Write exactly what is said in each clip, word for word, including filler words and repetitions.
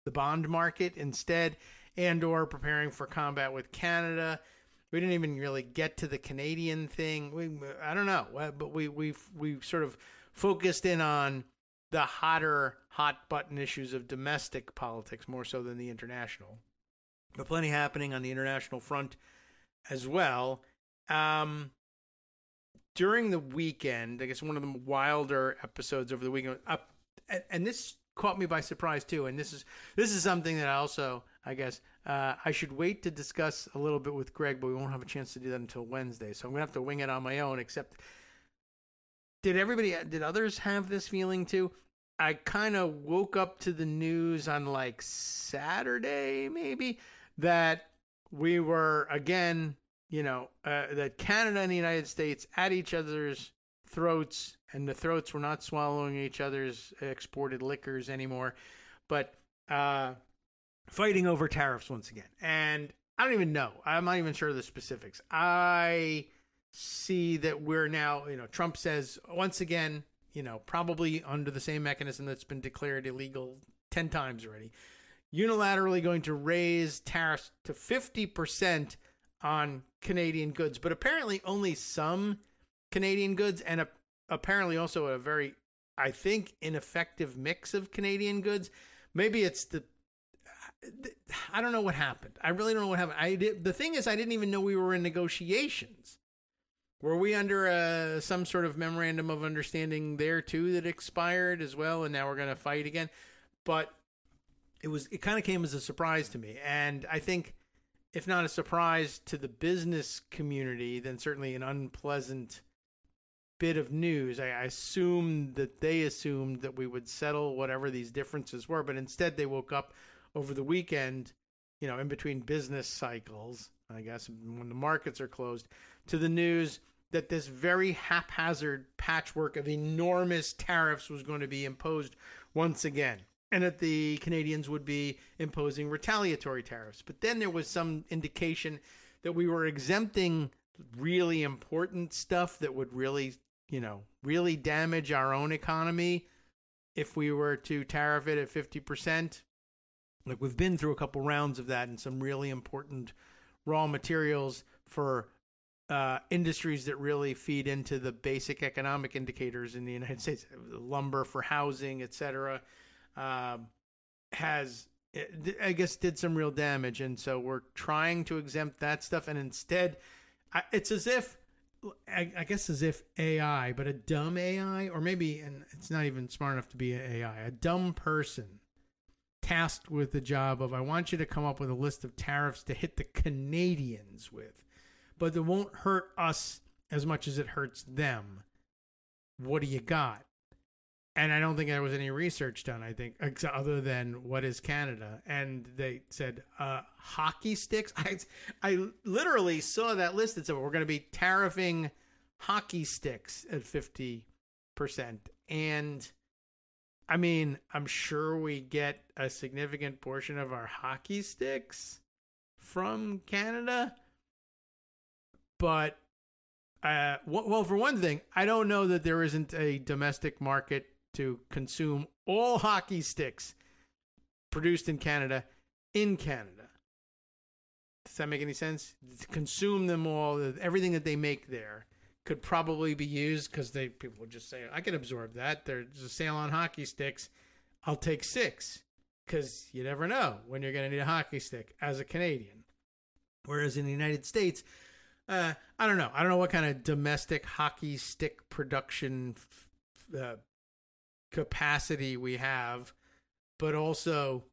the bond market instead, and or preparing for combat with Canada. We didn't even really get to the Canadian thing. We, I don't know, but we we we sort of focused in on the hotter, hot button issues of domestic politics more so than the international. But plenty happening on the international front as well. Um, during the weekend, I guess one of the wilder episodes over the weekend, up, and, and this caught me by surprise too. And this is this is something that I also, I guess, uh, I should wait to discuss a little bit with Greg, but we won't have a chance to do that until Wednesday. So I'm gonna have to wing it on my own. Except, did everybody, did others have this feeling too? I kind of woke up to the news on like Saturday, maybe, that we were again, you know, uh, that Canada and the United States at each other's throats, and the throats were not swallowing each other's exported liquors anymore, but uh, fighting over tariffs once again. And I don't even know. I'm not even sure of the specifics. I see that we're now, you know, Trump says once again, you know, probably under the same mechanism that's been declared illegal ten times already, unilaterally going to raise tariffs to fifty percent on Canadian goods, but apparently only some Canadian goods, and a, apparently also a very, I think, ineffective mix of Canadian goods. Maybe it's the, I don't know what happened. I really don't know what happened. I did, the thing is, I didn't even know we were in negotiations. Were we under uh, some sort of memorandum of understanding there too that expired as well, and now we're going to fight again? But it was, it kind of came as a surprise to me, and I think, if not a surprise to the business community, then certainly an unpleasant bit of news. I, I assumed that they assumed that we would settle whatever these differences were, but instead they woke up over the weekend, you know, in between business cycles, I guess, when the markets are closed, to the news that this very haphazard patchwork of enormous tariffs was going to be imposed once again, and that the Canadians would be imposing retaliatory tariffs. But then there was some indication that we were exempting really important stuff that would really, you know, really damage our own economy if we were to tariff it at fifty percent. Like, we've been through a couple rounds of that, and some really important raw materials for uh, industries that really feed into the basic economic indicators in the United States, lumber for housing, et cetera, um, has, I guess, did some real damage. And so we're trying to exempt that stuff. And instead, I, it's as if, I, I guess as if A I, but a dumb A I, or maybe, and it's not even smart enough to be an A I, a dumb person tasked with the job of, I want you to come up with a list of tariffs to hit the Canadians with, but it won't hurt us as much as it hurts them. What do you got? And I don't think there was any research done, I think, other than what is Canada. And they said, uh, hockey sticks. I, I literally saw that list that said, we're going to be tariffing hockey sticks at fifty percent. And I mean, I'm sure we get a significant portion of our hockey sticks from Canada. But, uh, well, for one thing, I don't know that there isn't a domestic market to consume all hockey sticks produced in Canada in Canada. Does that make any sense? To consume them all, everything that they make there could probably be used, because they people would just say, I can absorb that. There's a sale on hockey sticks. I'll take six, because you never know when you're going to need a hockey stick as a Canadian. Whereas in the United States, uh, I don't know. I don't know what kind of domestic hockey stick production uh, capacity we have, but also,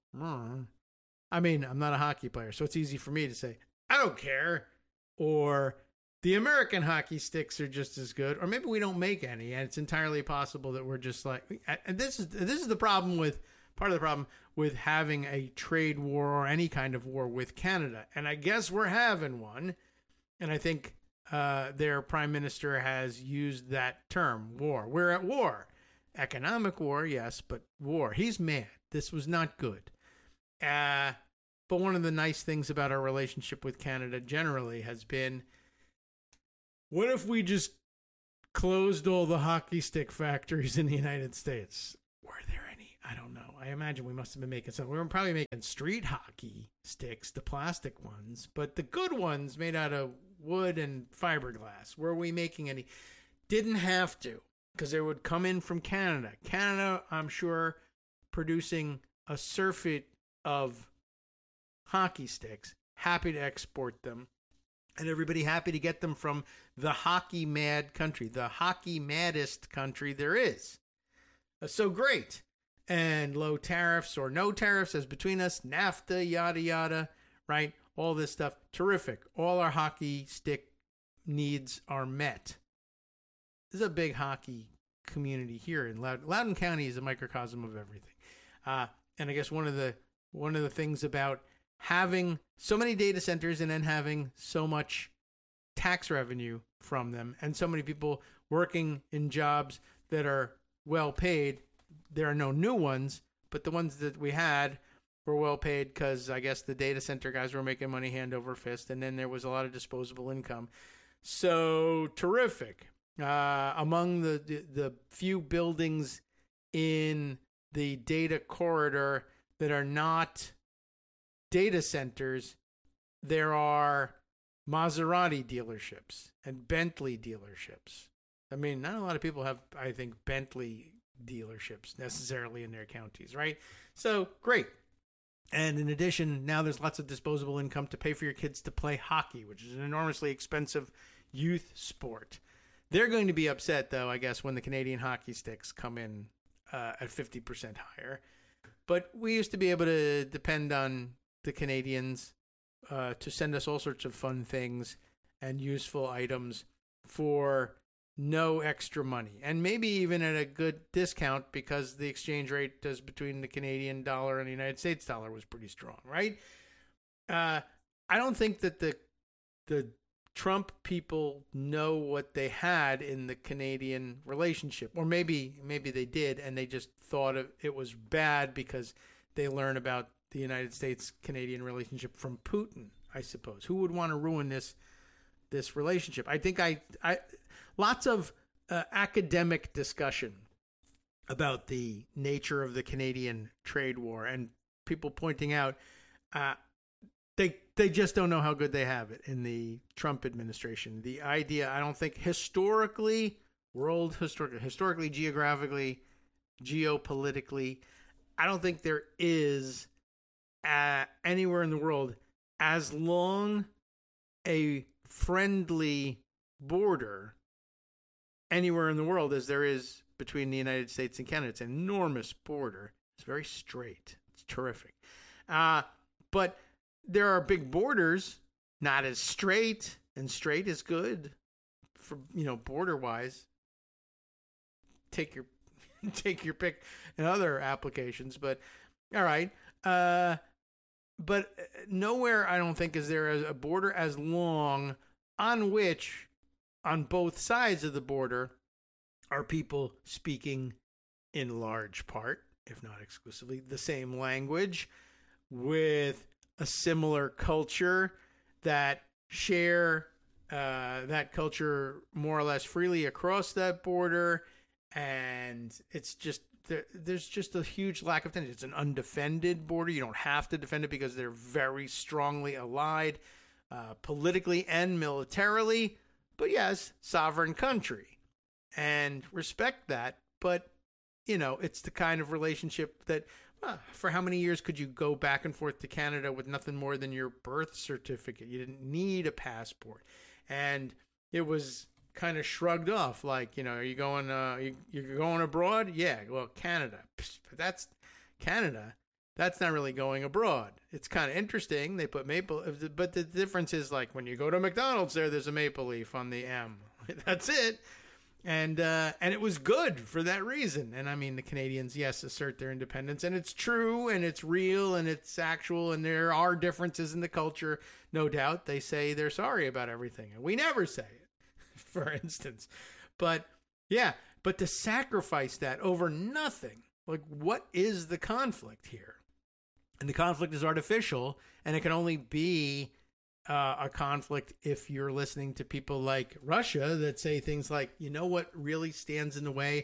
I mean, I'm not a hockey player, so it's easy for me to say, I don't care, or the American hockey sticks are just as good, or maybe we don't make any, and it's entirely possible that we're just like, and this is this is the problem with, part of the problem with having a trade war or any kind of war with Canada, and I guess we're having one, and I think uh, their prime minister has used that term, war. We're at war. Economic war, yes, but war. He's mad. This was not good. Uh, but one of the nice things about our relationship with Canada generally has been, what if we just closed all the hockey stick factories in the United States? Were there any? I don't know. I imagine we must have been making some. We were probably making street hockey sticks, the plastic ones, but the good ones made out of wood and fiberglass. Were we making any? Didn't have to, because they would come in from Canada. Canada, I'm sure, producing a surfeit of hockey sticks. Happy to export them. And everybody happy to get them from the hockey mad country, the hockey maddest country there is. So great. And low tariffs or no tariffs as between us, NAFTA, yada, yada, right? All this stuff. Terrific. All our hockey stick needs are met. This is a big hockey community here in Loudoun. Loudoun County is a microcosm of everything. Uh, and I guess one of the one of the things about having so many data centers and then having so much tax revenue from them and so many people working in jobs that are well paid, there are no new ones, but the ones that we had were well paid because I guess the data center guys were making money hand over fist, and then there was a lot of disposable income. So terrific. Uh, among the, the, the few buildings in the data corridor that are not data centers, there are Maserati dealerships and Bentley dealerships. I mean, not a lot of people have, I think, Bentley dealerships necessarily in their counties, right? So great. And in addition, now there's lots of disposable income to pay for your kids to play hockey, which is an enormously expensive youth sport. They're going to be upset, though, I guess, when the Canadian hockey sticks come in uh, at fifty percent higher. But we used to be able to depend on the Canadians uh, to send us all sorts of fun things and useful items for no extra money, and maybe even at a good discount because the exchange rate does between the Canadian dollar and the United States dollar was pretty strong, right? Uh, I don't think that the the Trump people know what they had in the Canadian relationship, or maybe maybe they did, and they just thought it was bad because they learn about the United States-Canadian relationship from Putin, I suppose. Who would want to ruin this this relationship? I think I I. Lots of uh, academic discussion about the nature of the Canadian trade war, and people pointing out uh, they they just don't know how good they have it in the Trump administration. The idea, I don't think historically, world historically, historically, geographically, geopolitically, I don't think there is uh, anywhere in the world as long a friendly border anywhere in the world as there is between the United States and Canada. It's an enormous border. It's very straight. It's terrific. Uh, but there are big borders, not as straight, and straight is good for, you know, border-wise. Take your take your pick in other applications, but all right. Uh, but nowhere, I don't think, is there a border as long on which on both sides of the border are people speaking in large part, if not exclusively, the same language with a similar culture that share uh, that culture more or less freely across that border. And it's just, there, there's just a huge lack of tension. It's an undefended border. You don't have to defend it because they're very strongly allied uh, politically and militarily. But yes, sovereign country, and respect that. But, you know, it's the kind of relationship that, uh, for how many years could you go back and forth to Canada with nothing more than your birth certificate? You didn't need a passport. And it was kind of shrugged off, like, you know, are you going, uh, you, you're going abroad? Yeah, well, Canada. But that's Canada. That's not really going abroad. It's kind of interesting. They put maple, but the difference is, like, when you go to McDonald's there, there's a maple leaf on the M. That's it. And uh, and it was good for that reason. And I mean, the Canadians, yes, assert their independence, and it's true, and it's real, and it's actual, and there are differences in the culture, no doubt. They say they're sorry about everything, and we never say it, for instance. But yeah, but to sacrifice that over nothing, like, what is the conflict here? And the conflict is artificial, and it can only be uh, a conflict if you're listening to people like Russia that say things like, you know what really stands in the way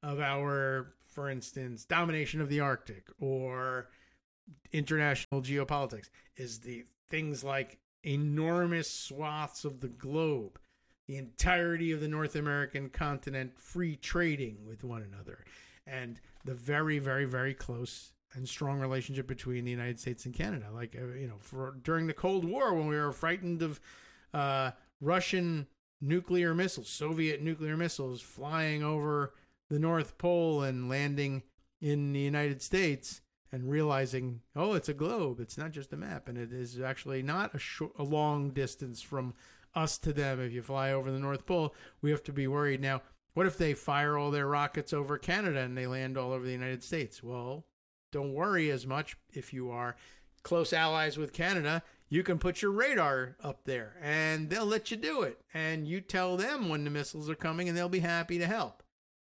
of our, for instance, domination of the Arctic or international geopolitics is the things like enormous swaths of the globe, the entirety of the North American continent free trading with one another, and the very, very, very close and strong relationship between the United States and Canada. Like, uh, you know, for during the Cold War, when we were frightened of uh, Russian nuclear missiles, Soviet nuclear missiles flying over the North Pole and landing in the United States, and realizing, oh, it's a globe. It's not just a map. And it is actually not a, short, a long distance from us to them. If you fly over the North Pole, we have to be worried. Now, what if they fire all their rockets over Canada and they land all over the United States? Well, don't worry as much. If you are close allies with Canada, you can put your radar up there and they'll let you do it. And you tell them when the missiles are coming and they'll be happy to help.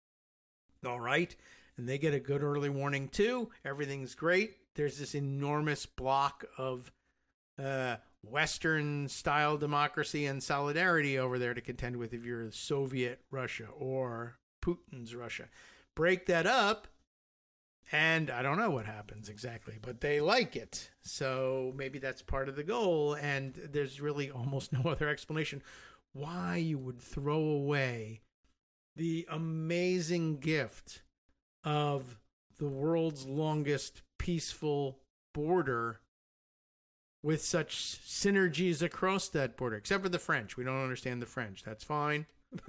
All right. And they get a good early warning too. Everything's great. There's this enormous block of uh, Western-style democracy and solidarity over there to contend with if you're Soviet Russia or Putin's Russia. Break that up, and I don't know what happens exactly, but they like it. So maybe that's part of the goal, and there's really almost no other explanation why you would throw away the amazing gift of the world's longest peaceful border with such synergies across that border, except for the French. We don't understand the French. That's fine.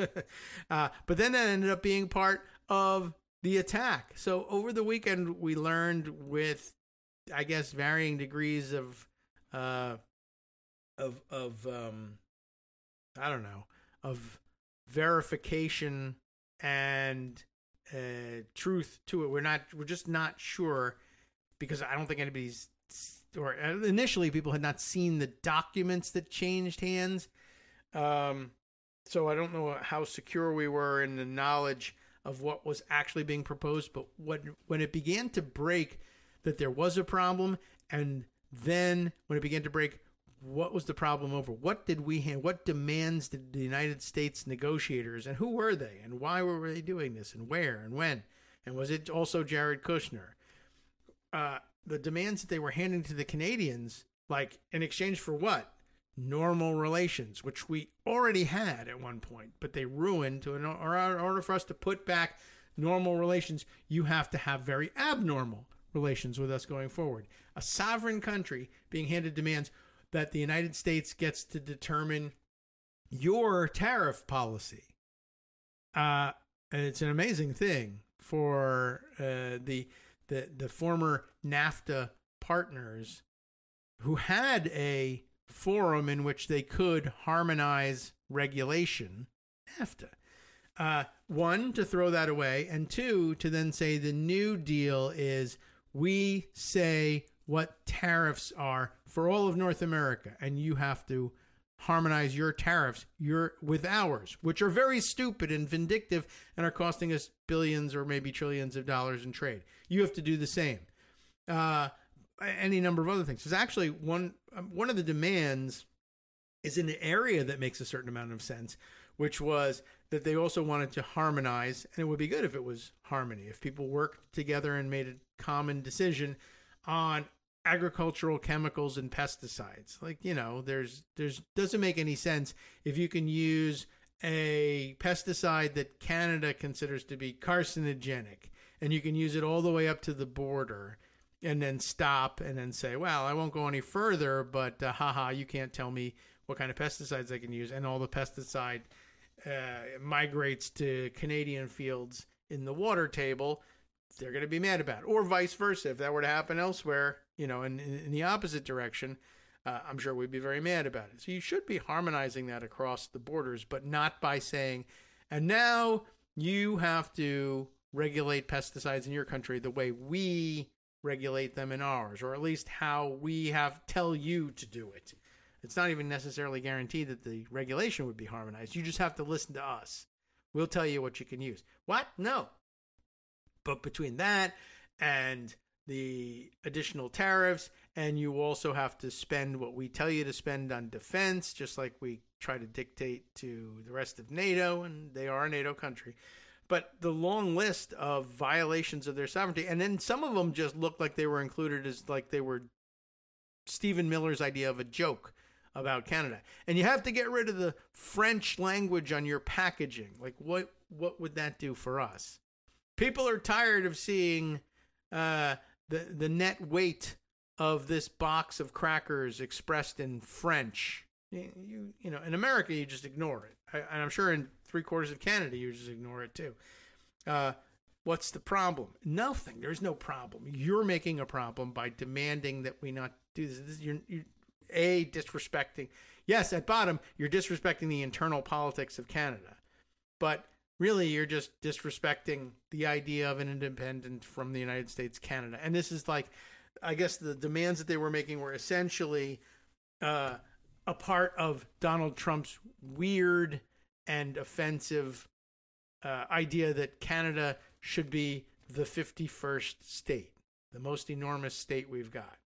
uh, but then that ended up being part of the attack. So over the weekend, we learned with, I guess, varying degrees of, uh, of, of, um, I don't know, of verification and uh, truth to it. We're not, we're just not sure, because I don't think anybody's, or initially people had not seen the documents that changed hands. Um, so I don't know how secure we were in the knowledge of what was actually being proposed. But what, when it began to break that there was a problem, and then when it began to break, what was the problem over? What did we have? What demands did the United States negotiators, and who were they, and why were they doing this, and where, and when? And was it also Jared Kushner? Uh, the demands that they were handing to the Canadians, like in exchange for what? Normal relations, which we already had at one point, but they ruined. To in order for us to put back normal relations, you have to have very abnormal relations with us going forward. A sovereign country being handed demands that the United States gets to determine your tariff policy. Uh, and it's an amazing thing for uh, the, the the former NAFTA partners who had a forum in which they could harmonize regulation, NAFTA. Uh, one, to throw that away, and two, to then say the new deal is we say what tariffs are for all of North America, and you have to harmonize your tariffs your with ours, which are very stupid and vindictive and are costing us billions or maybe trillions of dollars in trade. You have to do the same. Uh, any number of other things. There's actually one um, one of the demands is in an area that makes a certain amount of sense, which was that they also wanted to harmonize, and it would be good if it was harmony, if people worked together and made a common decision on agricultural chemicals and pesticides. Like, you know, there's there's doesn't make any sense if you can use a pesticide that Canada considers to be carcinogenic, and you can use it all the way up to the border, and then stop and then say, well, I won't go any further, but uh, haha, you can't tell me what kind of pesticides I can use. And all the pesticide uh, migrates to Canadian fields in the water table. They're going to be mad about it. Or vice versa. If that were to happen elsewhere, you know, in, in the opposite direction, uh, I'm sure we'd be very mad about it. So you should be harmonizing that across the borders, but not by saying, and now you have to regulate pesticides in your country the way we regulate them in ours, or at least how we have tell you to do it. It's not even necessarily guaranteed that the regulation would be harmonized. You just have to listen to us. We'll tell you what you can use. What? No. But between that and the additional tariffs, and you also have to spend what we tell you to spend on defense, just like we try to dictate to the rest of NATO, and they are a NATO country. but the long list of violations of their sovereignty, and then some of them just looked like they were included as like they were Stephen Miller's idea of a joke about Canada. And you have to get rid of the French language on your packaging. Like, what what would that do for us? People are tired of seeing uh, the the net weight of this box of crackers expressed in French. You, you, you know, in America, you just ignore it. I, and I'm sure in three quarters of Canada, you just ignore it too. Uh, what's the problem? Nothing. There's no problem. You're making a problem by demanding that we not do this. this you're, you're A, disrespecting. Yes, at bottom, you're disrespecting the internal politics of Canada. But really, you're just disrespecting the idea of an independent from the United States, Canada. And this is like, I guess the demands that they were making were essentially uh, a part of Donald Trump's weird and offensive uh, idea that Canada should be the fifty-first state, the most enormous state we've got.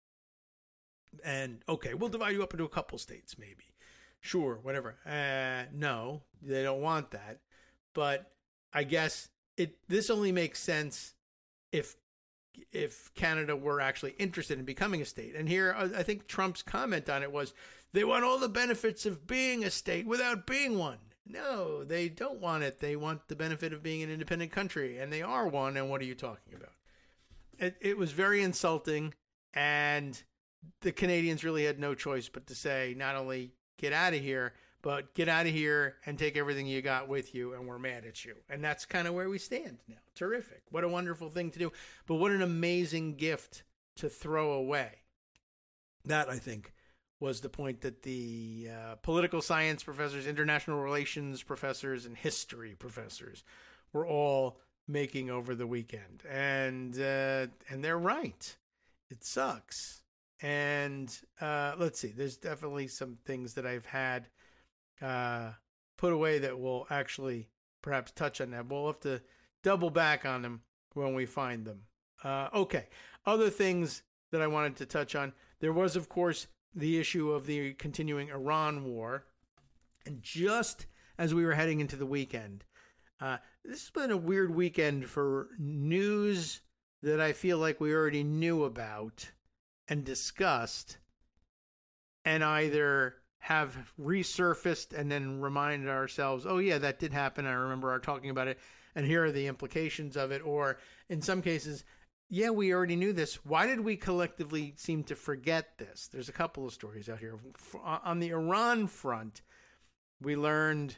And, okay, we'll divide you up into a couple states, maybe. Sure, whatever. Uh, no, they don't want that. But I guess it this only makes sense if if Canada were actually interested in becoming a state. And here, I think Trump's comment on it was, they want all the benefits of being a state without being one. No, they don't want it. They want the benefit of being an independent country, and they are one, and what are you talking about? It, it was very insulting, and the Canadians really had no choice but to say, not only get out of here, but get out of here and take everything you got with you, and we're mad at you. And that's kind of where we stand now. Terrific. What a wonderful thing to do. But what an amazing gift to throw away. That, I think, was the point that the uh, political science professors, international relations professors, and history professors were all making over the weekend. And uh, and they're right. It sucks. And uh, let's see, there's definitely some things that I've had uh, put away that will actually perhaps touch on that. We'll have to double back on them when we find them. Uh, okay, other things that I wanted to touch on. There was, of course, the issue of the continuing Iran war. And just as we were heading into the weekend, uh, this has been a weird weekend for news that I feel like we already knew about and discussed, and either have resurfaced and then reminded ourselves, oh yeah, that did happen, I remember our talking about it, and here are the implications of it. Or in some cases, yeah, we already knew this. Why did we collectively seem to forget this? There's a couple of stories out here. On the Iran front, we learned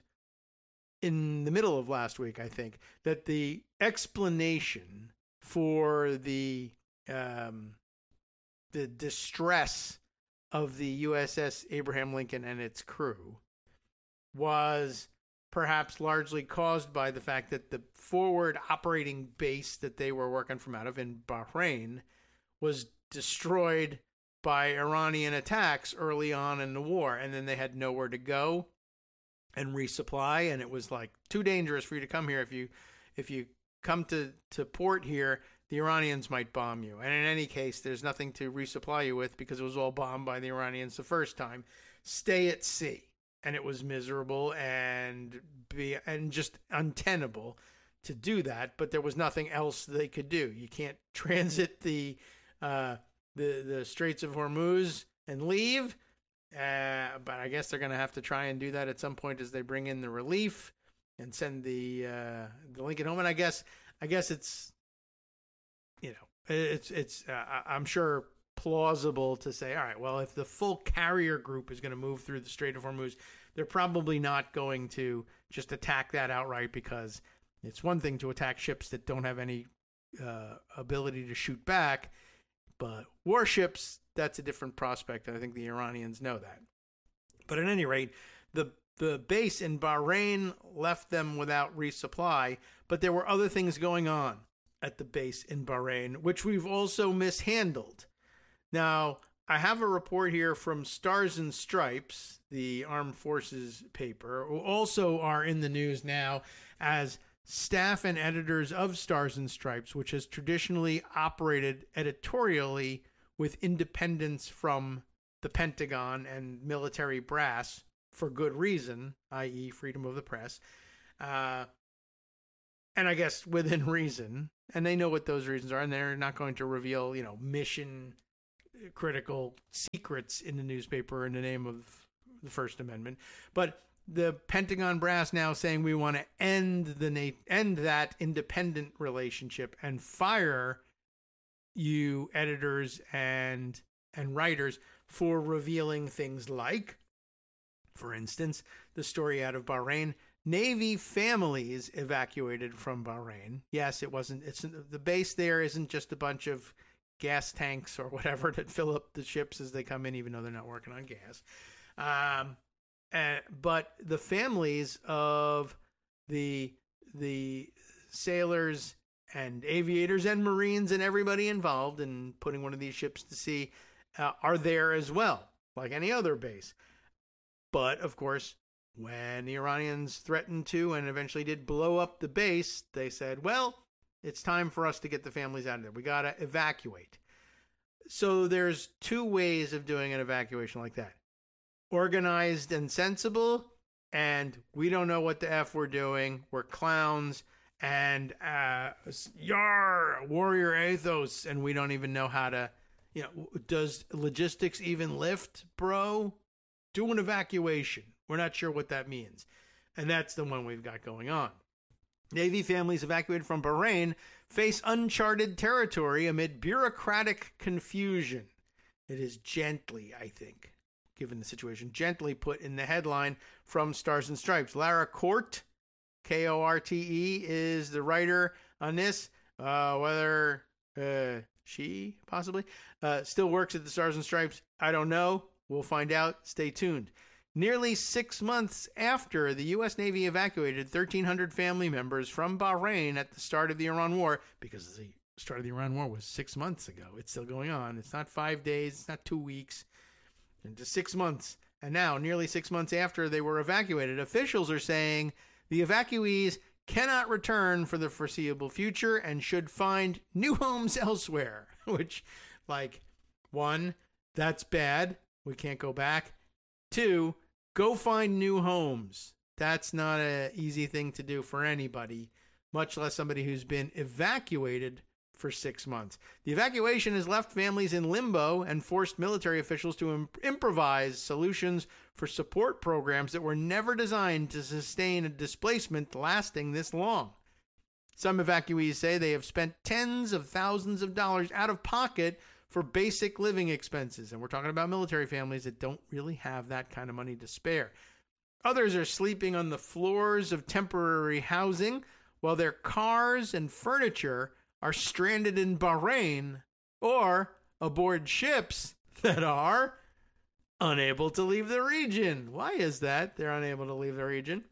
in the middle of last week, I think, that the explanation for the um, the distress of the U S S Abraham Lincoln and its crew was perhaps largely caused by the fact that the forward operating base that they were working from out of in Bahrain was destroyed by Iranian attacks early on in the war, and then they had nowhere to go and resupply, and it was like too dangerous for you to come here. If you if you come to, to port here, the Iranians might bomb you. And in any case, there's nothing to resupply you with because it was all bombed by the Iranians the first time. Stay at sea. And it was miserable and be and just untenable to do that, but there was nothing else they could do. You can't transit the uh, the the Straits of Hormuz and leave, uh, but I guess they're going to have to try and do that at some point as they bring in the relief and send the uh, the Lincoln home. And I guess I guess it's you know it's it's uh, I'm sure plausible to say, all right, well, if the full carrier group is going to move through the Strait of Hormuz, they're probably not going to just attack that outright, because it's one thing to attack ships that don't have any uh, ability to shoot back, but warships, that's a different prospect, and I think the Iranians know that. But at any rate, the the base in Bahrain left them without resupply, but there were other things going on at the base in Bahrain, which we've also mishandled. Now, I have a report here from Stars and Stripes, the Armed Forces paper, who also are in the news now as staff and editors of Stars and Stripes, which has traditionally operated editorially with independence from the Pentagon and military brass for good reason, that is freedom of the press. Uh, and I guess within reason, and they know what those reasons are, and they're not going to reveal, you know, mission critical secrets in the newspaper in the name of the First Amendment. But the Pentagon brass now saying we want to end the na- end that independent relationship and fire you editors and and writers for revealing things like, for instance, the story out of Bahrain. Navy families evacuated from Bahrain. Yes, it wasn't. It's the base there isn't just a bunch of gas tanks or whatever that fill up the ships as they come in, even though they're not working on gas. Um, uh, but the families of the the sailors and aviators and Marines and everybody involved in putting one of these ships to sea uh, are there as well, like any other base. But of course, when the Iranians threatened to and eventually did blow up the base, they said, well, it's time for us to get the families out of there. We got to evacuate. So there's two ways of doing an evacuation like that. Organized and sensible, and we don't know what the F we're doing. We're clowns, and uh, yar, warrior ethos, and we don't even know how to, you know, does logistics even lift, bro? Do an evacuation. We're not sure what that means. And that's the one we've got going on. Navy families evacuated from Bahrain face uncharted territory amid bureaucratic confusion. It is gently, I think, given the situation, gently put in the headline from Stars and Stripes. Lara Court, K O R T E, is the writer on this. Uh, whether uh, she possibly uh, still works at the Stars and Stripes, I don't know. We'll find out. Stay tuned. Nearly six months after the U S Navy evacuated thirteen hundred family members from Bahrain at the start of the Iran War, because the start of the Iran War was six months ago. It's still going on. It's not five days. It's not two weeks. Into six months. And now, nearly six months after they were evacuated, officials are saying the evacuees cannot return for the foreseeable future and should find new homes elsewhere. Which, like, one, that's bad. We can't go back. Two, go find new homes. That's not an easy thing to do for anybody, much less somebody who's been evacuated for six months. The evacuation has left families in limbo and forced military officials to imp- improvise solutions for support programs that were never designed to sustain a displacement lasting this long. Some evacuees say they have spent tens of thousands of dollars out of pocket for basic living expenses. And we're talking about military families that don't really have that kind of money to spare. Others are sleeping on the floors of temporary housing while their cars and furniture are stranded in Bahrain or aboard ships that are unable to leave the region. Why is that they're unable to leave the region?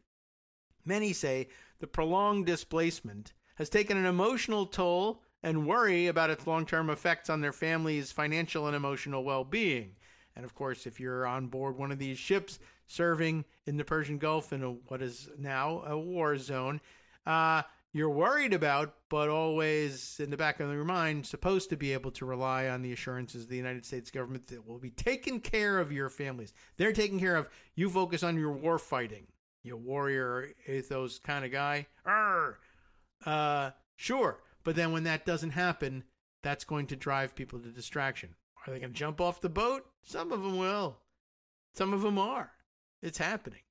Many say the prolonged displacement has taken an emotional toll and worry about its long-term effects on their family's financial and emotional well-being. And of course, if you're on board one of these ships serving in the Persian Gulf in a, what is now a war zone, uh, you're worried about, but always in the back of your mind, supposed to be able to rely on the assurances of the United States government that will be taking care of your families. They're taking care of you. Focus on your war fighting. You warrior ethos kind of guy. Arr! Uh, sure. But then when that doesn't happen, that's going to drive people to distraction. Are they going to jump off the boat? Some of them will. Some of them are. It's happening.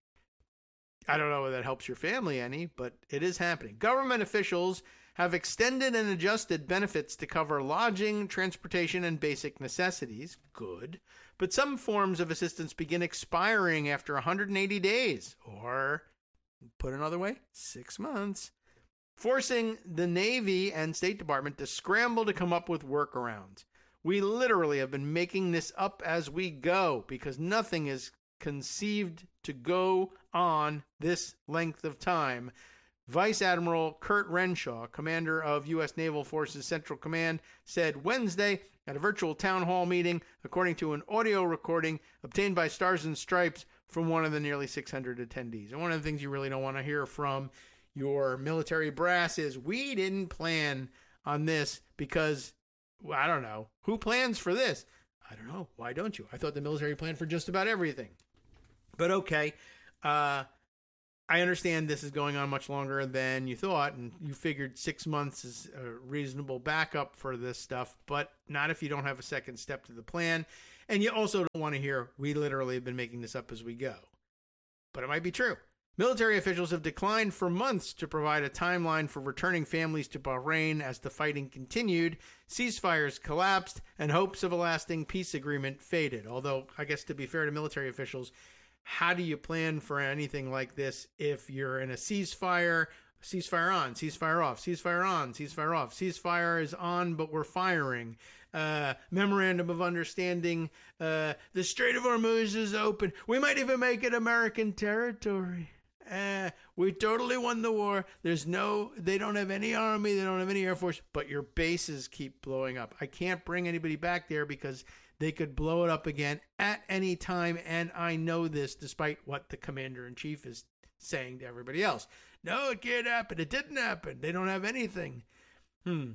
I don't know if that helps your family any, but it is happening. Government officials have extended and adjusted benefits to cover lodging, transportation, and basic necessities. Good. But some forms of assistance begin expiring after one hundred eighty days, or, put another way, six months. Forcing the Navy and State Department to scramble to come up with workarounds. We literally have been making this up as we go because nothing is conceived to go on this length of time. Vice Admiral Kurt Renshaw, commander of U S Naval Forces Central Command, said Wednesday at a virtual town hall meeting, according to an audio recording obtained by Stars and Stripes from one of the nearly six hundred attendees. And one of the things you really don't want to hear from your military brass is, we didn't plan on this because, well, I don't know. Who plans for this? I don't know. Why don't you? I thought the military planned for just about everything. But okay. Uh, I understand this is going on much longer than you thought, and you figured six months is a reasonable backup for this stuff, but not if you don't have a second step to the plan. And you also don't want to hear, we literally have been making this up as we go. But it might be true. Military officials have declined for months to provide a timeline for returning families to Bahrain as the fighting continued, ceasefires collapsed, and hopes of a lasting peace agreement faded. Although, I guess to be fair to military officials, how do you plan for anything like this if you're in a ceasefire, ceasefire on, ceasefire off, ceasefire on, ceasefire off, ceasefire is on, but we're firing, uh, memorandum of understanding, uh, the Strait of Hormuz is open, we might even make it American territory. Uh, we totally won the war. There's no, they don't have any army, they don't have any air force, but your bases keep blowing up. I can't bring anybody back there because they could blow it up again at any time, and I know this despite what the commander-in-chief is saying to everybody else. No, it can't happen. It didn't happen. They don't have anything. Hmm.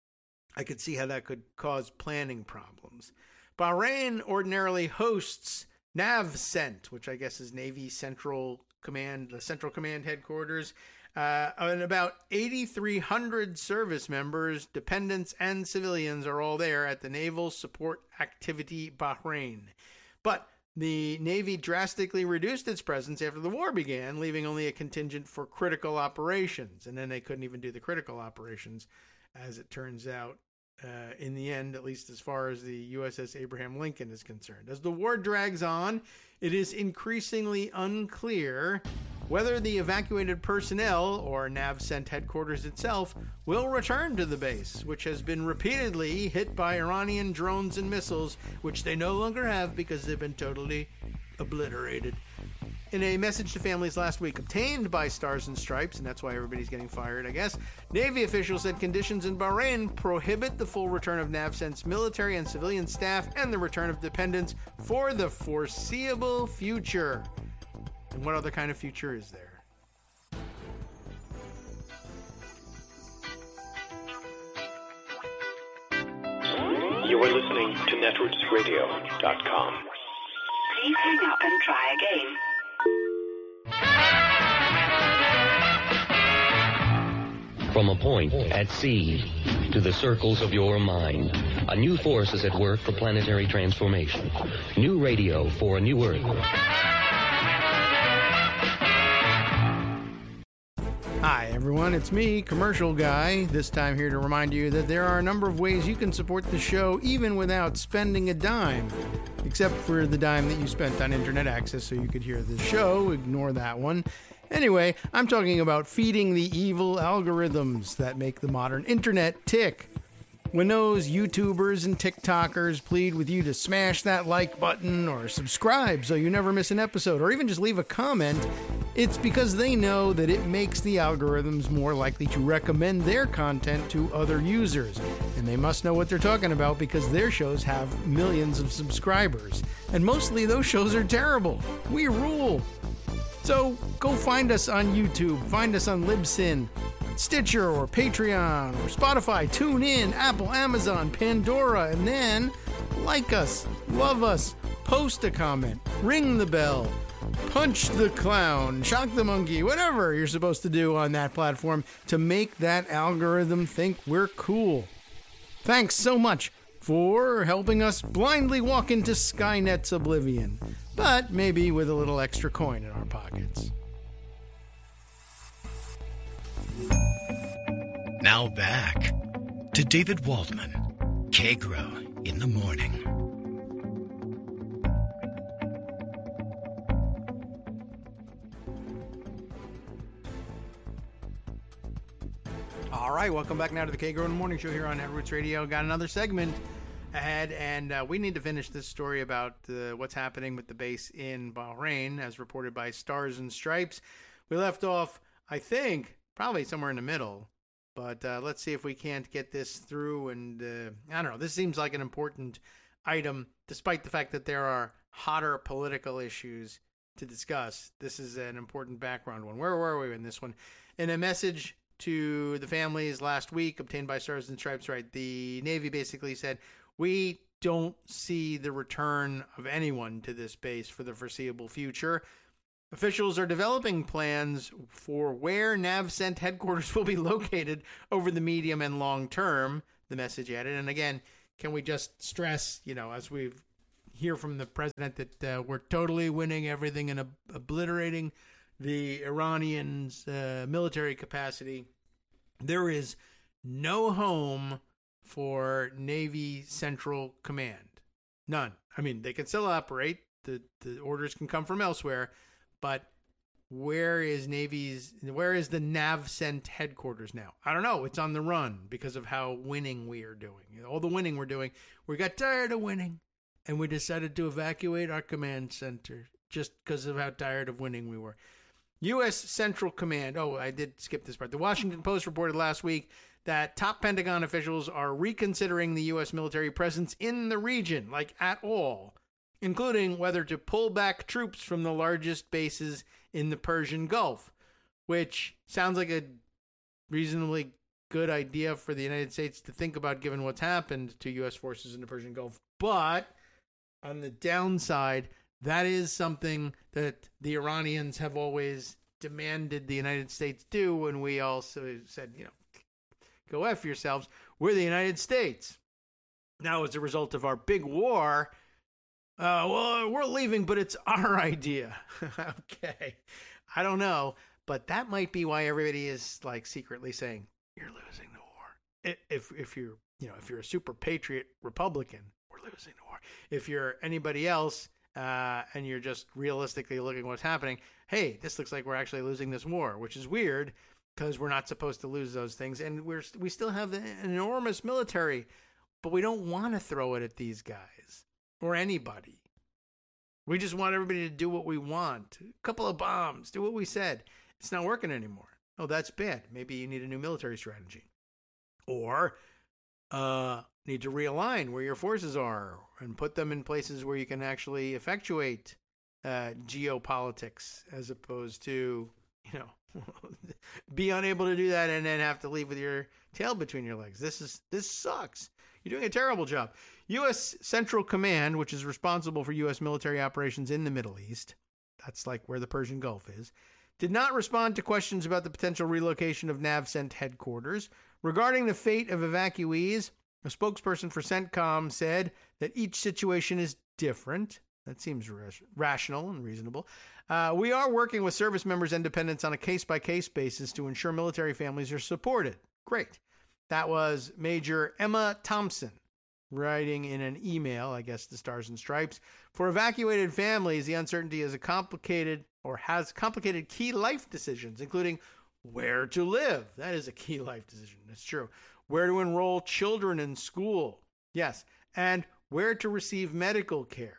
I could see how that could cause planning problems. Bahrain ordinarily hosts NAVCENT, which I guess is Navy Central Command, the Central Command Headquarters, Uh, and about eighty-three hundred service members, dependents, and civilians are all there at the Naval Support Activity Bahrain. But the Navy drastically reduced its presence after the war began, leaving only a contingent for critical operations. And then they couldn't even do the critical operations, as it turns out, uh, in the end, at least as far as the U S S Abraham Lincoln is concerned. As the war drags on, it is increasingly unclear whether the evacuated personnel, or NAVCENT headquarters itself, will return to the base, which has been repeatedly hit by Iranian drones and missiles, which they no longer have because they've been totally obliterated. In a message to families last week obtained by Stars and Stripes, and that's why everybody's getting fired, I guess, Navy officials said conditions in Bahrain prohibit the full return of NAVCENT's military and civilian staff and the return of dependents for the foreseeable future. And what other kind of future is there? You are listening to netroots radio dot com. Please hang up and try again. From a point at sea to the circles of your mind, a new force is at work for planetary transformation. New radio for a new Earth. Hi everyone, it's me, Commercial Guy, this time here to remind you that there are a number of ways you can support the show even without spending a dime. Except for the dime that you spent on internet access so you could hear the show, ignore that one. Anyway, I'm talking about feeding the evil algorithms that make the modern internet tick. When those YouTubers and TikTokers plead with you to smash that like button or subscribe so you never miss an episode, or even just leave a comment, it's because they know that it makes the algorithms more likely to recommend their content to other users. And they must know what they're talking about because their shows have millions of subscribers. And mostly those shows are terrible. We rule. So go find us on YouTube, find us on Libsyn, Stitcher, or Patreon, or Spotify, TuneIn, Apple, Amazon, Pandora, and then like us, love us, post a comment, ring the bell, punch the clown, shock the monkey, whatever you're supposed to do on that platform to make that algorithm think we're cool. Thanks so much for helping us blindly walk into Skynet's oblivion, but maybe with a little extra coin in our pockets. Now back to David Waldman, K-Grow in the morning. All right, welcome back now to the K-Grow in the Morning Show here on Netroots Radio. Got another segment ahead, and uh, we need to finish this story about uh, what's happening with the base in Bahrain, as reported by Stars and Stripes. We left off, I think, probably somewhere in the middle, but uh, let's see if we can't get this through. And uh, I don't know, this seems like an important item, despite the fact that there are hotter political issues to discuss. This is an important background one. Where were we in this one? In a message to the families last week obtained by Stars and Stripes, right, the Navy basically said, we don't see the return of anyone to this base for the foreseeable future. Officials are developing plans for where NavCent headquarters will be located over the medium and long term, the message added. And again, can we just stress, you know, as we hear from the president, that uh, we're totally winning everything and ob- obliterating the Iranians' uh, military capacity. There is no home for Navy Central Command. None. I mean, they can still operate. The, the orders can come from elsewhere. But where is Navy's, where is the NavCent headquarters now? I don't know. It's on the run because of how winning we are doing. All the winning we're doing. We got tired of winning, and we decided to evacuate our command center just because of how tired of winning we were. U S Central Command. Oh, I did skip this part. The Washington Post reported last week that top Pentagon officials are reconsidering the U S military presence in the region, like at all, including whether to pull back troops from the largest bases in the Persian Gulf, which sounds like a reasonably good idea for the United States to think about given what's happened to U S forces in the Persian Gulf. But on the downside, that is something that the Iranians have always demanded the United States do, and we also said, you know, go F yourselves. We're the United States. Now, as a result of our big war, Uh, well, we're leaving, but it's our idea. Okay. I don't know, but that might be why everybody is like secretly saying, you're losing the war. If, if you're, you know, if you're a super patriot Republican, we're losing the war. If you're anybody else, uh, and you're just realistically looking at what's happening, hey, this looks like we're actually losing this war, which is weird because we're not supposed to lose those things. And we're, we still have an enormous military, but we don't want to throw it at these guys. Or anybody. We just want everybody to do what we want. A couple of bombs. Do what we said. It's not working anymore. Oh, that's bad. Maybe you need a new military strategy. Or uh, need to realign where your forces are and put them in places where you can actually effectuate uh, geopolitics as opposed to, you know, be unable to do that and then have to leave with your tail between your legs. This is this sucks. You're doing a terrible job. U S Central Command, which is responsible for U S military operations in the Middle East, that's like where the Persian Gulf is, did not respond to questions about the potential relocation of NavCent headquarters. Regarding the fate of evacuees, a spokesperson for CENTCOM said that each situation is different. That seems rational and reasonable. Uh, we are working with service members and dependents on a case-by-case basis to ensure military families are supported. Great. That was Major Emma Thompson writing in an email, I guess the Stars and Stripes. For evacuated families, the uncertainty is a complicated or has complicated key life decisions, including where to live. That is a key life decision. That's true. Where to enroll children in school. Yes. And where to receive medical care.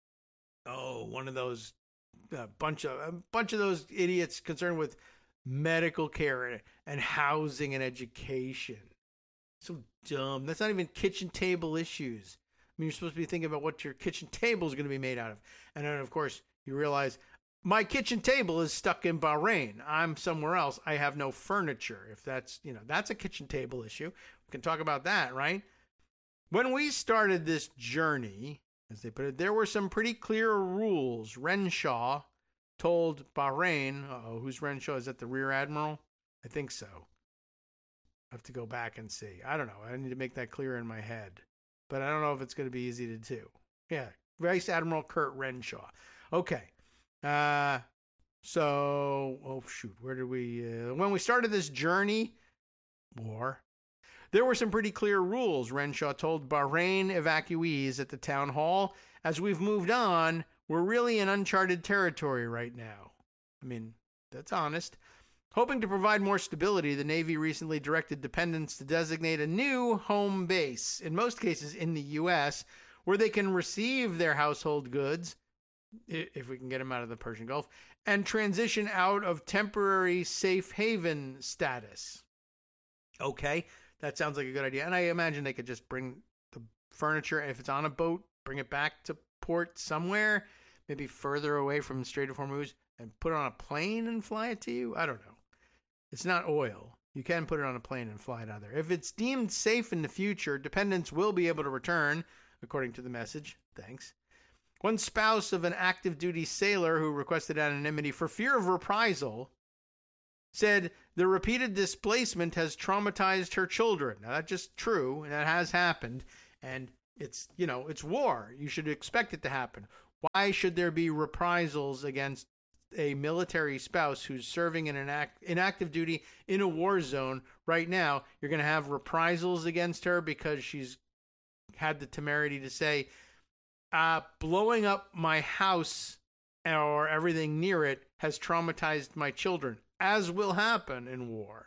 Oh, one of those uh, bunch of a bunch of those idiots concerned with medical care and housing and education. So dumb. That's not even kitchen table issues. I mean, you're supposed to be thinking about what your kitchen table is going to be made out of. And then, of course, you realize my kitchen table is stuck in Bahrain. I'm somewhere else. I have no furniture. If that's, you know, that's a kitchen table issue. We can talk about that, right? When we started this journey, as they put it, there were some pretty clear rules. Renshaw told Bahrain, uh-oh, who's Renshaw? Is that the Rear Admiral? I think so. I have to go back and see. I don't know. I need to make that clear in my head. But I don't know if it's going to be easy to do. Yeah. Vice Admiral Kurt Renshaw. Okay. Uh, so, oh, shoot. Where did we... Uh, when we started this journey, war, there were some pretty clear rules, Renshaw told Bahrain evacuees at the town hall. As we've moved on, we're really in uncharted territory right now. I mean, that's honest. Hoping to provide more stability, the Navy recently directed dependents to designate a new home base, in most cases in the U S, where they can receive their household goods, if we can get them out of the Persian Gulf, and transition out of temporary safe haven status. Okay, that sounds like a good idea. And I imagine they could just bring the furniture, if it's on a boat, bring it back to port somewhere, maybe further away from the Strait of Hormuz, and put it on a plane and fly it to you? I don't know. It's not oil. You can put it on a plane and fly it out there. If it's deemed safe in the future, dependents will be able to return, according to the message. Thanks. One spouse of an active duty sailor who requested anonymity for fear of reprisal said the repeated displacement has traumatized her children. Now, that's just true, and that has happened, and it's, you know, it's war. You should expect it to happen. Why should there be reprisals against a military spouse who's serving in an act, in active duty in a war zone right now? You're going to have reprisals against her because she's had the temerity to say, uh, blowing up my house or everything near it has traumatized my children, as will happen in war.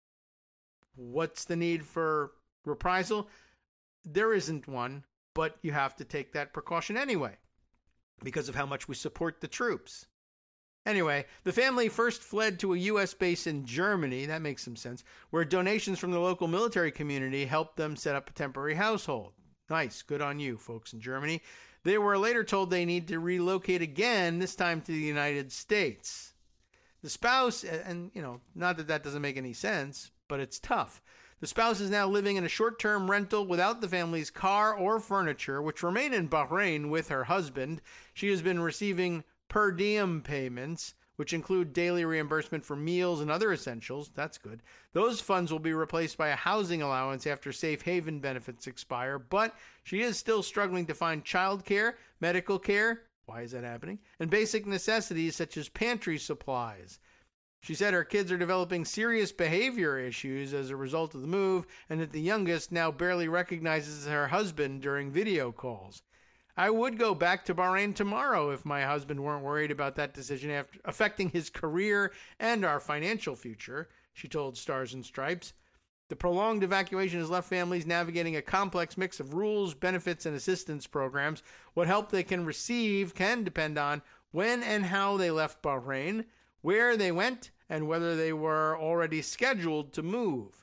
What's the need for reprisal? There isn't one, but you have to take that precaution anyway because of how much we support the troops. Anyway, the family first fled to a U S base in Germany, that makes some sense, where donations from the local military community helped them set up a temporary household. Nice, good on you, folks in Germany. They were later told they need to relocate again, this time to the United States. The spouse, and you know, not that that doesn't make any sense, but it's tough. The spouse is now living in a short-term rental without the family's car or furniture, which remain in Bahrain with her husband. She has been receiving per diem payments, which include daily reimbursement for meals and other essentials. That's good. Those funds will be replaced by a housing allowance after safe haven benefits expire, but she is still struggling to find childcare, medical care, why is that happening, and basic necessities such as pantry supplies. She said her kids are developing serious behavior issues as a result of the move, and that the youngest now barely recognizes her husband during video calls. I would go back to Bahrain tomorrow if my husband weren't worried about that decision after affecting his career and our financial future, she told Stars and Stripes. The prolonged evacuation has left families navigating a complex mix of rules, benefits, and assistance programs. What help they can receive can depend on when and how they left Bahrain, where they went, and whether they were already scheduled to move.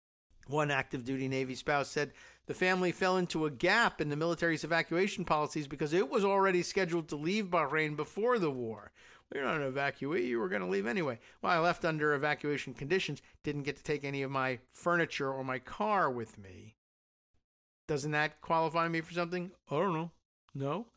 One active duty Navy spouse said the family fell into a gap in the military's evacuation policies because it was already scheduled to leave Bahrain before the war. We're not an evacuee, you were going to leave anyway. Well, I left under evacuation conditions, didn't get to take any of my furniture or my car with me. Doesn't that qualify me for something? I don't know. No?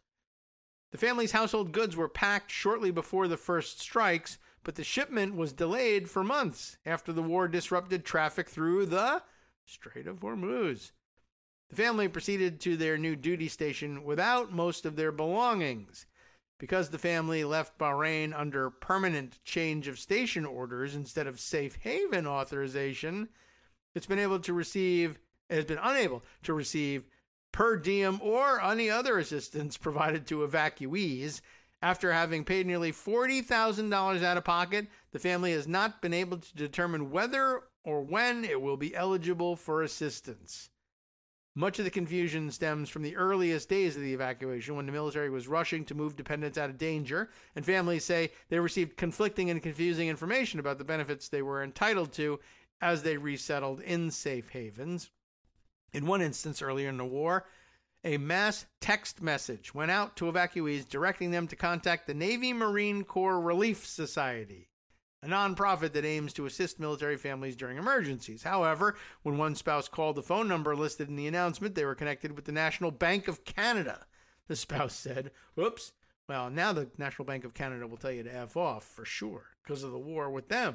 The family's household goods were packed shortly before the first strikes, but the shipment was delayed for months after the war disrupted traffic through the Strait of Hormuz. The family proceeded to their new duty station without most of their belongings. Because the family left Bahrain under permanent change of station orders instead of safe haven authorization, it's been able to receive, it has been unable to receive per diem or any other assistance provided to evacuees. After having paid nearly forty thousand dollars out of pocket, the family has not been able to determine whether or when it will be eligible for assistance. Much of the confusion stems from the earliest days of the evacuation when the military was rushing to move dependents out of danger, and families say they received conflicting and confusing information about the benefits they were entitled to as they resettled in safe havens. In one instance earlier in the war, a mass text message went out to evacuees directing them to contact the Navy Marine Corps Relief Society, a nonprofit that aims to assist military families during emergencies. However, when one spouse called the phone number listed in the announcement, they were connected with the National Bank of Canada. The spouse said, "Whoops, well, now the National Bank of Canada will tell you to F off for sure because of the war with them."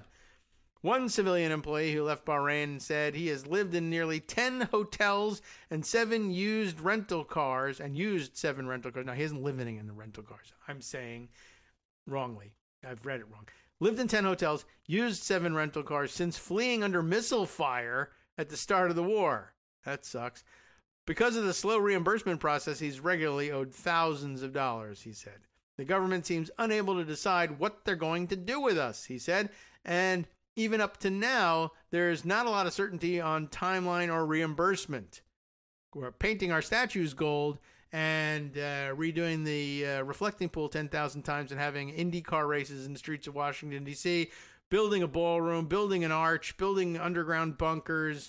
One civilian employee who left Bahrain said he has lived in nearly ten hotels and seven used rental cars, and used seven rental cars. Now, he isn't living in the rental cars. I'm saying wrongly. I've read it wrong. Lived in ten hotels, used seven rental cars since fleeing under missile fire at the start of the war. That sucks. Because of the slow reimbursement process, he's regularly owed thousands of dollars, he said. The government seems unable to decide what they're going to do with us, he said, and even up to now, there's not a lot of certainty on timeline or reimbursement. We're painting our statues gold and uh, redoing the uh, reflecting pool ten thousand times and having Indy car races in the streets of Washington, D C, building a ballroom, building an arch, building underground bunkers,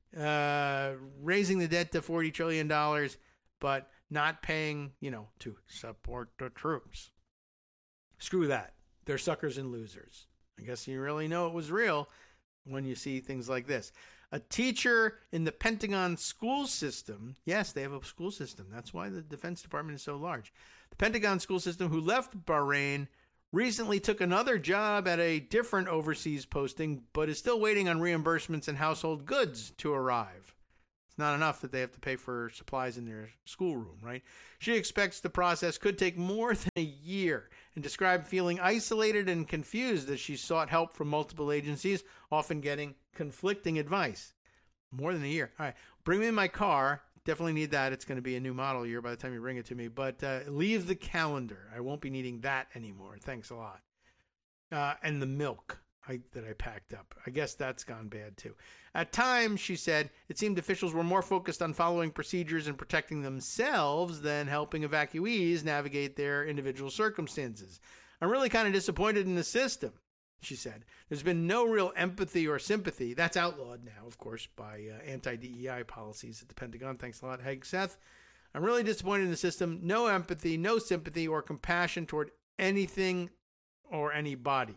uh, raising the debt to forty trillion dollars, but not paying, you know, to support the troops. Screw that. They're suckers and losers. I guess you really know it was real when you see things like this. A teacher in the Pentagon school system, yes, they have a school system. That's why the Defense Department is so large. The Pentagon school system, who left Bahrain, recently took another job at a different overseas posting, but is still waiting on reimbursements and household goods to arrive. It's not enough that they have to pay for supplies in their schoolroom, right? She expects the process could take more than a year and described feeling isolated and confused as she sought help from multiple agencies, often getting conflicting advice. More than a year. All right, bring me my car. Definitely need that. It's going to be a new model year by the time you bring it to me. But uh, leave the calendar. I won't be needing that anymore. Thanks a lot. Uh, and the milk I, that I packed up. I guess that's gone bad too. At times, she said, it seemed officials were more focused on following procedures and protecting themselves than helping evacuees navigate their individual circumstances. I'm really kind of disappointed in the system, she said. There's been no real empathy or sympathy. That's outlawed now, of course, by uh, anti-D E I policies at the Pentagon. Thanks a lot, Heg Seth. I'm really disappointed in the system. No empathy, no sympathy or compassion toward anything or anybody.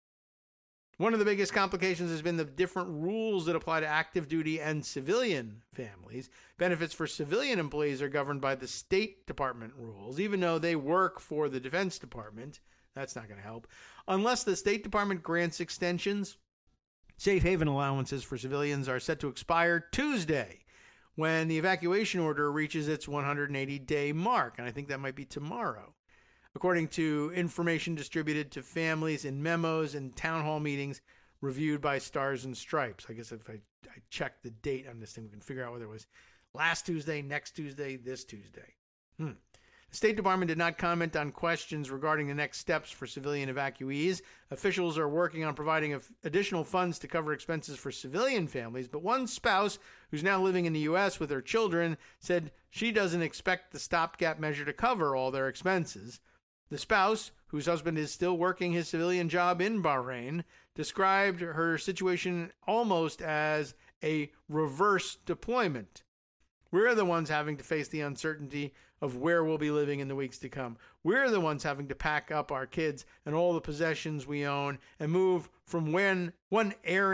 One of the biggest complications has been the different rules that apply to active duty and civilian families. Benefits for civilian employees are governed by the State Department rules, even though they work for the Defense Department. That's not going to help. Unless the State Department grants extensions, safe haven allowances for civilians are set to expire Tuesday when the evacuation order reaches its one hundred eighty day mark, and I think that might be tomorrow. According to information distributed to families in memos and town hall meetings reviewed by Stars and Stripes. I guess if I, I check the date on this thing, we can figure out whether it was last Tuesday, next Tuesday, this Tuesday. Hmm. The State Department did not comment on questions regarding the next steps for civilian evacuees. Officials are working on providing additional funds to cover expenses for civilian families, but one spouse who's now living in the U S with her children said she doesn't expect the stopgap measure to cover all their expenses. The spouse, whose husband is still working his civilian job in Bahrain, described her situation almost as a reverse deployment. We're the ones having to face the uncertainty of where we'll be living in the weeks to come. We're the ones having to pack up our kids and all the possessions we own and move from when one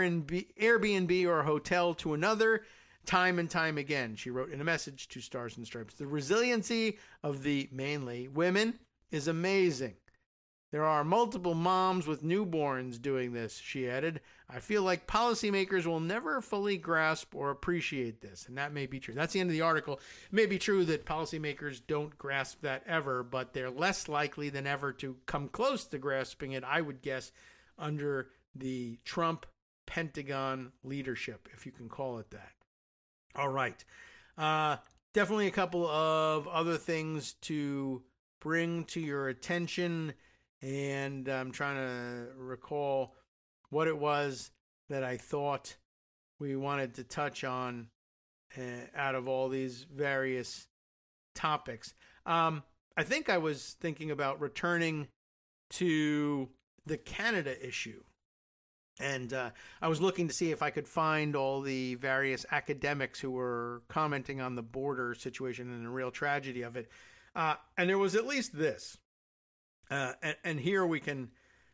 Airbnb or hotel to another time and time again, she wrote in a message to Stars and Stripes. The resiliency of the mainly women is amazing. There are multiple moms with newborns doing this, she added. I feel like policymakers will never fully grasp or appreciate this, and that may be true. That's the end of the article. It may be true that policymakers don't grasp that ever, but they're less likely than ever to come close to grasping it, I would guess, under the Trump Pentagon leadership, if you can call it that. All right. Uh, definitely a couple of other things to bring to your attention, and I'm trying to recall what it was that I thought we wanted to touch on uh, out of all these various topics. Um, I think I was thinking about returning to the Canada issue, and uh, I was looking to see if I could find all the various academics who were commenting on the border situation and the real tragedy of it. Uh, and there was at least this. Uh, and, and here we can,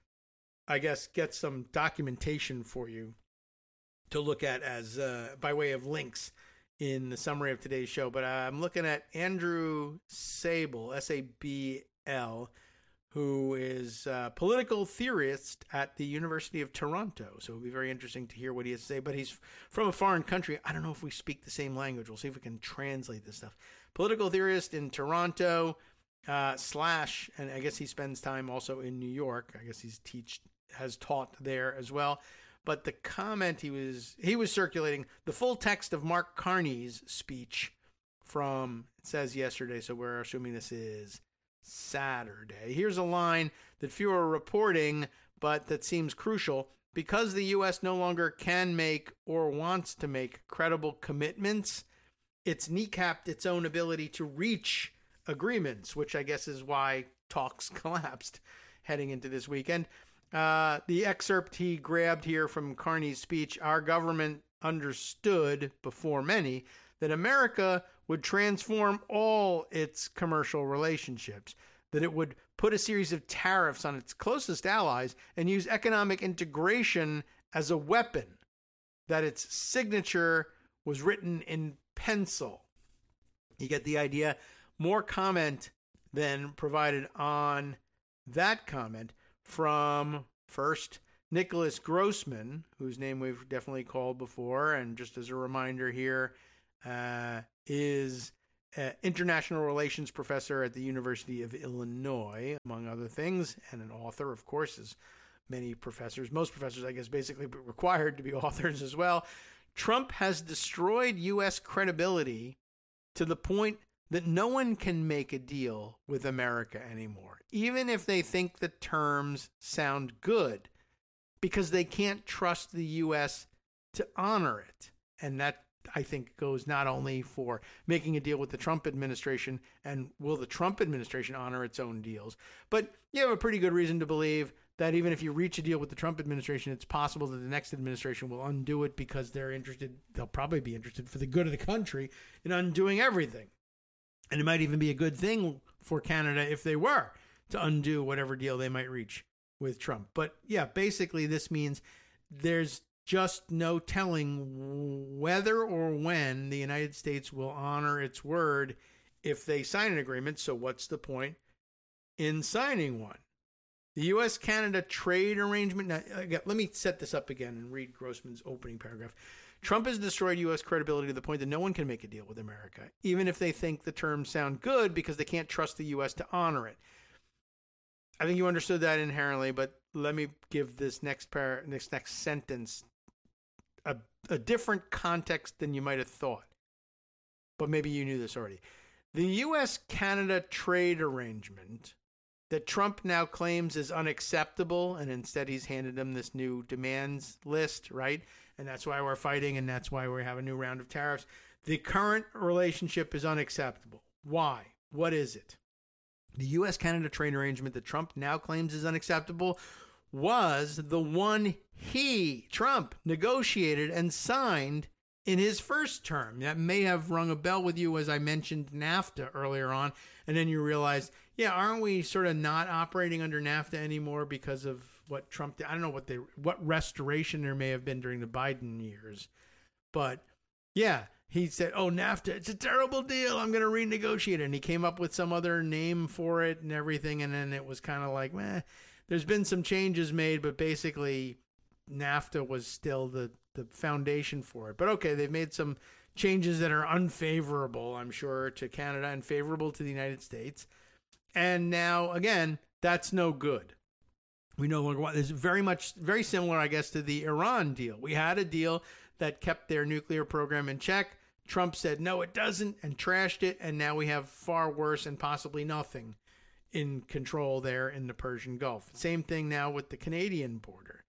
I guess, get some documentation for you to look at as uh, by way of links in the summary of today's show. But I'm looking at Andrew Sabel, S A B L, who is a political theorist at the University of Toronto. So it'll be very interesting to hear what he has to say. But he's from a foreign country. I don't know if we speak the same language. We'll see if we can translate this stuff. Political theorist in Toronto, uh, slash, and I guess he spends time also in New York. I guess he's teach has taught there as well. But the comment he was he was circulating the full text of Mark Carney's speech from, it says yesterday, so we're assuming this is Saturday. Here's a line that few are reporting, but that seems crucial. Because the U S no longer can make or wants to make credible commitments, it's kneecapped its own ability to reach agreements, which I guess is why talks collapsed heading into this weekend. Uh, the excerpt he grabbed here from Carney's speech, our government understood before many that America would transform all its commercial relationships, that it would put a series of tariffs on its closest allies and use economic integration as a weapon. that its signature was written in pencil. You get the idea. More comment than provided on that comment from, first, Nicholas Grossman, whose name we've definitely called before, and just as a reminder here, uh, is an international relations professor at the University of Illinois, among other things, and an author, of course, as many professors, most professors, I guess, basically required to be authors as well. Trump has destroyed U S credibility to the point that no one can make a deal with America anymore, even if they think the terms sound good, because they can't trust the U S to honor it. And that, I think, goes not only for making a deal with the Trump administration and will the Trump administration honor its own deals, but you have a pretty good reason to believe that even if you reach a deal with the Trump administration, it's possible that the next administration will undo it because they're interested, they'll probably be interested for the good of the country in undoing everything. And it might even be a good thing for Canada if they were to undo whatever deal they might reach with Trump. But yeah, basically this means there's just no telling whether or when the United States will honor its word if they sign an agreement. So what's the point in signing one? The U S Canada trade arrangement. Now, again, let me set this up again and read Grossman's opening paragraph. Trump has destroyed U S credibility to the point that no one can make a deal with America, even if they think the terms sound good, because they can't trust the U S to honor it. I think you understood that inherently, but let me give this next par- this next sentence a, a different context than you might have thought. But maybe you knew this already. The U S Canada trade arrangement that Trump now claims is unacceptable, and instead he's handed them this new demands list, right? And that's why we're fighting, and that's why we have a new round of tariffs. The current relationship is unacceptable. Why? What is it? The U S Canada trade arrangement that Trump now claims is unacceptable was the one he, Trump, negotiated and signed in his first term. That may have rung a bell with you as I mentioned NAFTA earlier on, and then you realized, yeah, aren't we sort of not operating under NAFTA anymore because of what Trump did? I don't know what they, what restoration there may have been during the Biden years, but yeah, he said, oh, NAFTA, it's a terrible deal, I'm going to renegotiate it, and he came up with some other name for it and everything, and then it was kind of like, meh, there's been some changes made, but basically NAFTA was still the, the foundation for it. But okay, they've made some changes that are unfavorable, I'm sure, to Canada and favorable to the United States. And now, again, that's no good. We no longer want this. Very much, very similar, I guess, to the Iran deal. We had a deal that kept their nuclear program in check. Trump said, no, it doesn't, and trashed it. And now we have far worse and possibly nothing in control there in the Persian Gulf. Same thing now with the Canadian border.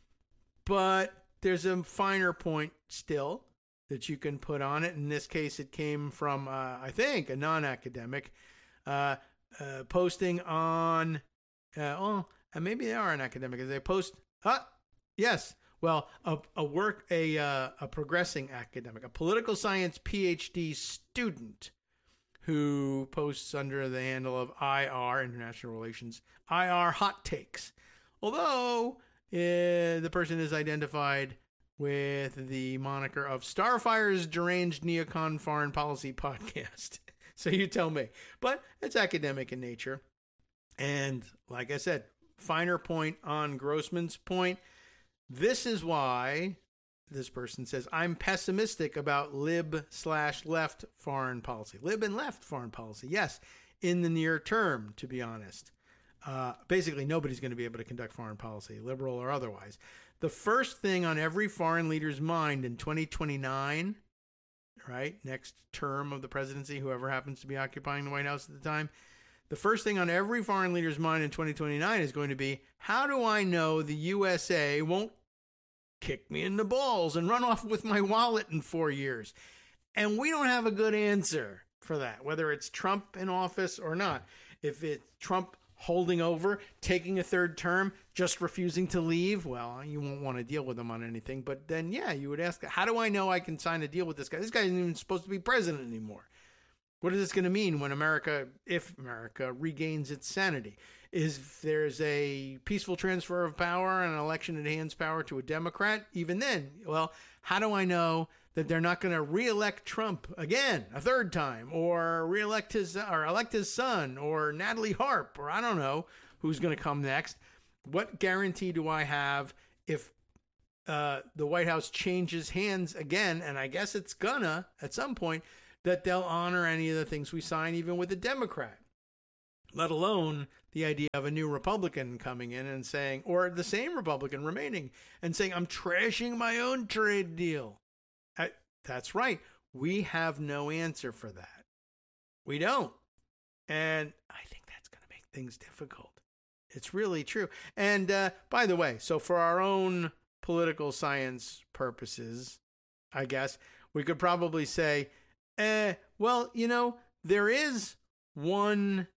But there's a finer point still that you can put on it. In this case, it came from, uh, I think, a non-academic uh, uh, posting on, uh, oh, and maybe they are an academic. They post, huh? Yes. Well, a, a work, a uh, a progressing academic, a political science P H D student who posts under the handle of I R, International Relations, I R Hot Takes. Although uh, the person is identified with the moniker of Starfire's Deranged Neocon Foreign Policy Podcast. So you tell me. But it's academic in nature. And like I said, finer point on Grossman's point. This is why this person says, I'm pessimistic about lib slash left foreign policy. Lib and left foreign policy. Yes, in the near term, to be honest. Uh, basically, nobody's going to be able to conduct foreign policy, liberal or otherwise. The first thing on every foreign leader's mind in twenty twenty-nine, right, next term of the presidency, whoever happens to be occupying the White House at the time, the first thing on every foreign leader's mind in twenty twenty-nine is going to be, how do I know the U S A won't kick me in the balls and run off with my wallet in four years? And we don't have a good answer for that, whether it's Trump in office or not. If it's Trump holding over, taking a third term, just refusing to leave, well, you won't want to deal with him on anything. But then, yeah, you would ask, how do I know I can sign a deal with this guy? This guy isn't even supposed to be president anymore. What is this going to mean when America, if America regains its sanity? Is if there's a peaceful transfer of power and an election that hands power to a Democrat? Even then, well, how do I know that they're not going to reelect Trump again, a third time, or reelect his, or elect his son, or Natalie Harp, or I don't know who's going to come next? What guarantee do I have if uh, the White House changes hands again, and I guess it's gonna at some point, that they'll honor any of the things we sign, even with a Democrat, let alone the idea of a new Republican coming in and saying, or the same Republican remaining and saying, I'm trashing my own trade deal. I, that's right. We have no answer for that. We don't. And I think that's going to make things difficult. It's really true. And uh, by the way, so for our own political science purposes, I guess, we could probably say, eh, well, you know, there is one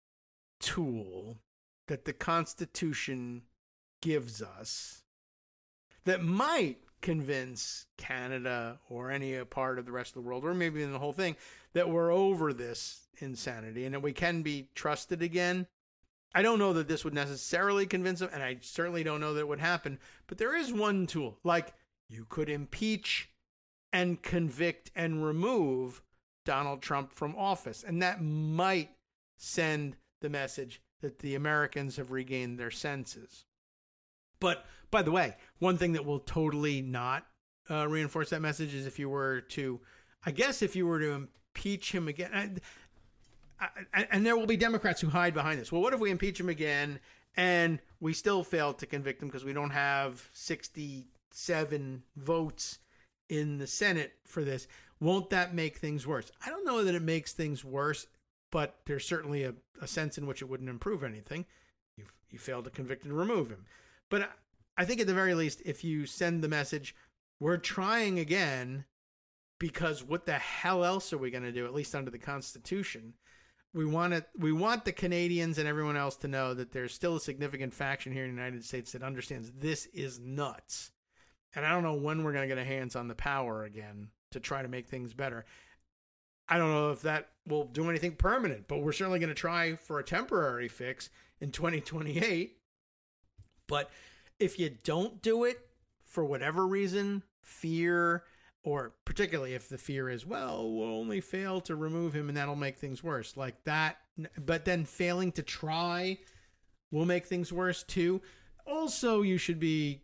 tool that the Constitution gives us that might convince Canada or any part of the rest of the world, or maybe even the whole thing, that we're over this insanity and that we can be trusted again. I don't know that this would necessarily convince them, and I certainly don't know that it would happen, but there is one tool. Like, you could impeach and convict and remove Donald Trump from office, and that might send the message that the Americans have regained their senses. But, by the way, one thing that will totally not uh, reinforce that message is if you were to, I guess if you were to impeach him again, I, I, and there will be Democrats who hide behind this. Well, what if we impeach him again and we still fail to convict him because we don't have sixty-seven votes in the Senate for this? Won't that make things worse? I don't know that it makes things worse, but there's certainly a, a sense in which it wouldn't improve anything. You you failed to convict and remove him. But I think at the very least, if you send the message, we're trying again, because what the hell else are we going to do, at least under the Constitution? We want it, we want the Canadians and everyone else to know that there's still a significant faction here in the United States that understands this is nuts. And I don't know when we're going to get our hands on the power again to try to make things better. I don't know if that will do anything permanent, but we're certainly going to try for a temporary fix in twenty twenty-eight. But if you don't do it for whatever reason, fear, or particularly if the fear is, well, we'll only fail to remove him and that'll make things worse, like that. But then failing to try will make things worse too. Also, you should be,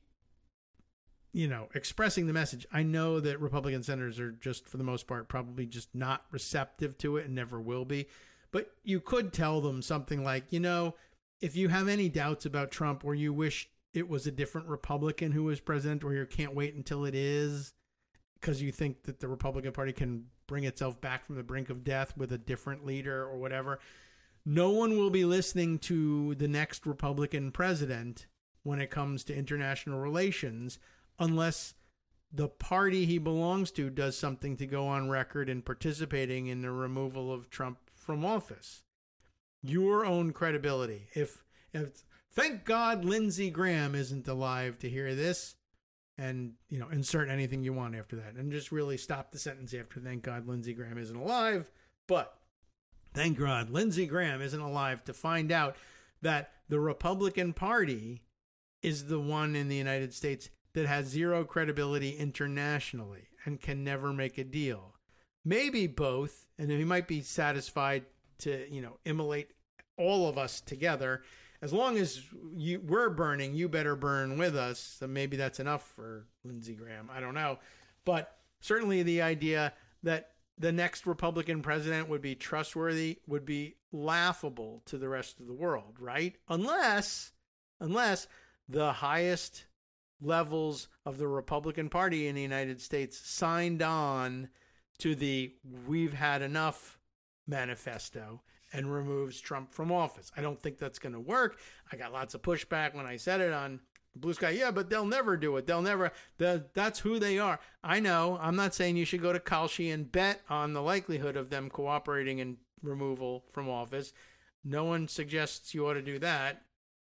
you know, expressing the message. I know that Republican senators are just, for the most part, probably just not receptive to it and never will be. But you could tell them something like, you know, if you have any doubts about Trump, or you wish it was a different Republican who was president, or you can't wait until it is because you think that the Republican Party can bring itself back from the brink of death with a different leader or whatever, no one will be listening to the next Republican president when it comes to international relations unless the party he belongs to does something to go on record in participating in the removal of Trump from office. Your own credibility. If, if thank God Lindsey Graham isn't alive to hear this, and, you know, insert anything you want after that, and just really stop the sentence after thank God Lindsey Graham isn't alive. But thank God Lindsey Graham isn't alive to find out that the Republican Party is the one in the United States that has zero credibility internationally and can never make a deal. Maybe both, and he might be satisfied to, you know, immolate all of us together. As long as you, we're burning, you better burn with us. So maybe that's enough for Lindsey Graham. I don't know. But certainly the idea that the next Republican president would be trustworthy would be laughable to the rest of the world, right? Unless, unless the highest levels of the Republican Party in the United States signed on to the "we've had enough" manifesto and removes Trump from office. I don't think that's going to work. I got lots of pushback when I said it on Blue Sky. Yeah, but they'll never do it. They'll never. That's who they are. I know. I'm not saying you should go to Kalshi and bet on the likelihood of them cooperating in removal from office. No one suggests you ought to do that.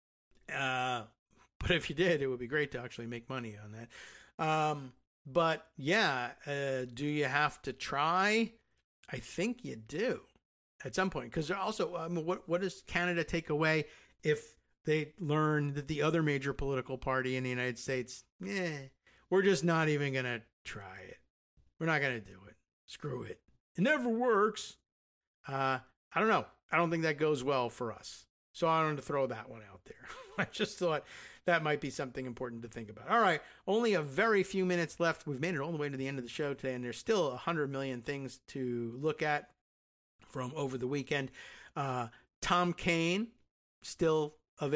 Uh, but if you did, it would be great to actually make money on that. Um, but yeah, uh, do you have to try? I think you do. at some point. Because also, I mean, what what does Canada take away if they learn that the other major political party in the United States, eh, we're just not even going to try it. We're not going to do it. Screw it. It never works. Uh, I don't know. I don't think that goes well for us. So I wanted to throw that one out there. I just thought that might be something important to think about. All right. Only a very few minutes left. We've made it all the way to the end of the show today, and there's still one hundred million things to look at from over the weekend. Uh, Tom Kane, still